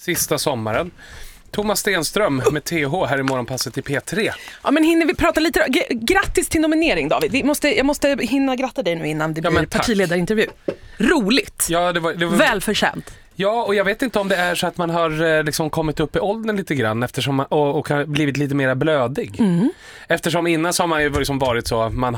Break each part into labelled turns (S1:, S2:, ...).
S1: Sista sommaren. Thomas Stenström med TH här i morgonpasset i P3.
S2: Ja, men hinner vi prata lite då? Grattis till nominering, David. Jag måste hinna gratta dig nu innan det blir partiledarintervju. Roligt.
S1: Ja, det var...
S2: Välförtjänt.
S1: Ja, och jag vet inte om det är så att man har liksom kommit upp i åldern lite grann eftersom man, och har blivit lite mer blödig. Eftersom innan så har man ju liksom varit så, man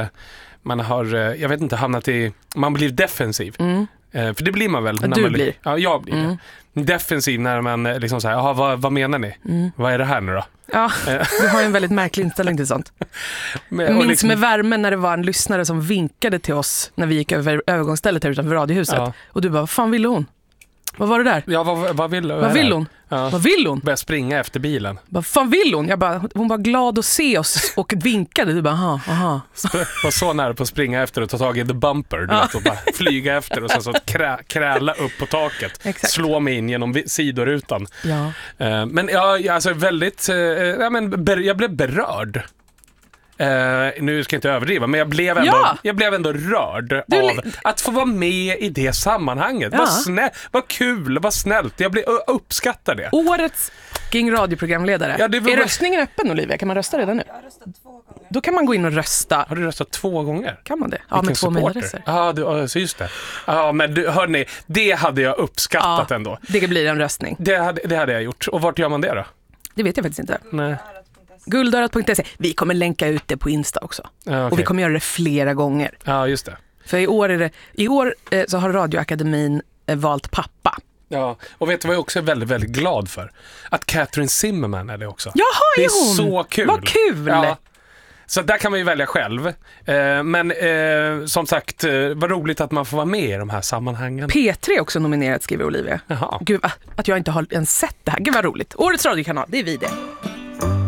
S1: har jag vet inte, hamnat i, man blir defensiv. För det blir man väl. När man
S2: blir.
S1: Ja, jag blir det. Defensiv när man liksom säger, jaha, vad menar ni? Vad är det här nu då?
S2: Ja, du har ju en väldigt märklig inställning till sånt. Jag minns liksom... med värme när det var en lyssnare som vinkade till oss när vi gick över övergångsstället här utanför radiohuset. Ja. Och du bara, vad fan ville hon? Vad var det där?
S1: Ja, vad vill
S2: hon? Ja. Vad vill hon?
S1: Började springa efter bilen.
S2: Vad fan vill hon? Hon var glad att se oss och vinkade. Du bara, aha.
S1: Var så nära på att springa efter och ta tag i the bumper. Du vet, och bara flyga efter och sen så kräla upp på taket.
S2: Exakt.
S1: Slå mig in genom sidorutan.
S2: Ja.
S1: Men alltså väldigt... jag blev berörd. Nu ska jag inte överdriva, men jag blev ändå rörd av att få vara med i det sammanhanget. Vad kul, vad snällt. Jag uppskattar det.
S2: Årets radioprogramledare. Ja, är röstningen öppen, Olivia? Kan man rösta redan nu?
S3: Jag har röstat 2 gånger.
S2: Då kan man gå in och rösta.
S1: Har du röstat 2 gånger?
S2: Kan man det? Ja, med 2 mejladresser.
S1: Ja, så just det. Ja, men hörni, det hade jag uppskattat ändå.
S2: Det blir en röstning.
S1: Det hade jag gjort. Och vart gör man det då?
S2: Det vet jag faktiskt inte.
S1: Nej.
S2: Guldörat.se. Vi kommer länka ut det på Insta också. Ja, okay. Och vi kommer göra det flera gånger.
S1: Ja, just det.
S2: För i år så har Radioakademin valt pappa.
S1: Ja, och vet du vad jag också är väldigt, väldigt glad för? Att Catherine Zimmerman är det också.
S2: Jaha,
S1: det är hon? Så kul.
S2: Vad kul!
S1: Ja. Så där kan man ju välja själv. Men som sagt, vad roligt att man får vara med i de här sammanhangen.
S2: P3 är också nominerat, skriver Olivia.
S1: Jaha.
S2: Gud, att jag inte har ens sett det här. Gud vad roligt. Årets radiokanal, det är vi det.